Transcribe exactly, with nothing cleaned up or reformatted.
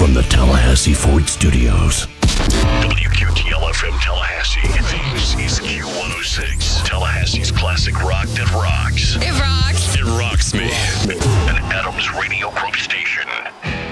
from the Tallahassee Ford Studios. W Q T L F M Tallahassee. This is Q one oh six. Tallahassee's classic rock that rocks. It rocks. It